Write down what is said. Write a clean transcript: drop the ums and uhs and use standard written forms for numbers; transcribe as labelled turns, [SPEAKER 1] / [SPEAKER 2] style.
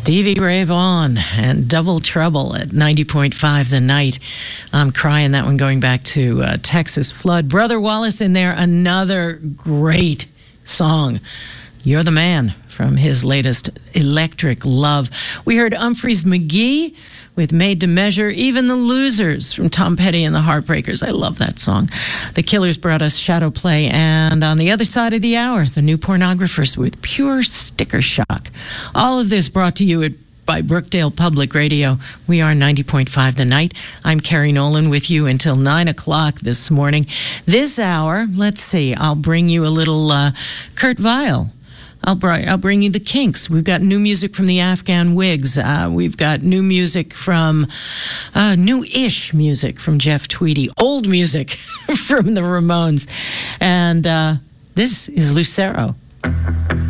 [SPEAKER 1] Stevie Ray Vaughan and Double Trouble at 90.5 The Night. I'm crying that one going back to Texas flood. Brother Wallace in there, another great song. You're the Man from his latest Electric Love. We heard Humphreys McGee with Made to Measure, Even the Losers from Tom Petty and the Heartbreakers. I love that song. The Killers brought us Shadow Play, and on the other side of the hour, the New Pornographers with Pure Sticker Shock. All of this brought to you by Brookdale Public Radio. We are 90.5 The Night. I'm Carrie Nolan with you until 9 o'clock this morning. This hour, let's see, I'll bring you a little Kurt Weill. I'll bring you the Kinks. We've got new music from the Afghan Wigs. We've got new music from, new-ish music from Jeff Tweedy. Old music from the Ramones. And this is Lucero.